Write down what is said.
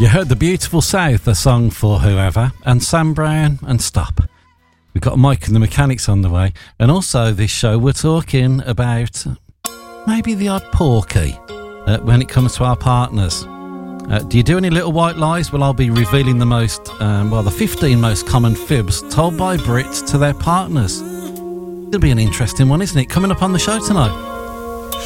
You heard The Beautiful South, a song for whoever, and Sam Brown and Stop. We've got Mike and the Mechanics on the way, and also this show we're talking about maybe the odd porky when it comes to our partners. Do you do any little white lies? Well, I'll be revealing the 15 most common fibs told by Brits to their partners. It'll be an interesting one, isn't it? Coming up on the show tonight.